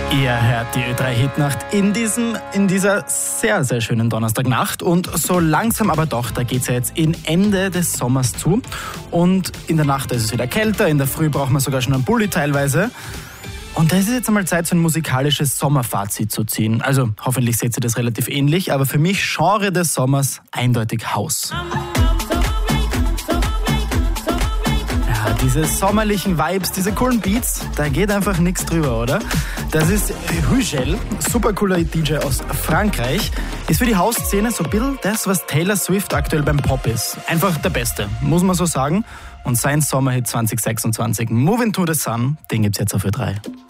Ihr hört die Ö3-Hitnacht in dieser sehr, sehr schönen Donnerstagnacht. Und so langsam aber doch, da geht es ja jetzt in Ende des Sommers zu. Und in der Nacht ist es wieder kälter, in der Früh braucht man sogar schon einen Pulli teilweise. Und da ist es jetzt einmal Zeit, so ein musikalisches Sommerfazit zu ziehen. Also hoffentlich seht ihr das relativ ähnlich, aber für mich Genre des Sommers eindeutig House. Diese sommerlichen Vibes, diese coolen Beats, da geht einfach nichts drüber, oder? Das ist Hügel, super cooler DJ aus Frankreich. Ist für die House-Szene so ein bisschen das, was Taylor Swift aktuell beim Pop ist. Einfach der Beste, muss man so sagen. Und sein Sommerhit 2026, Moving to the Sun, den gibt's jetzt auf Ö3.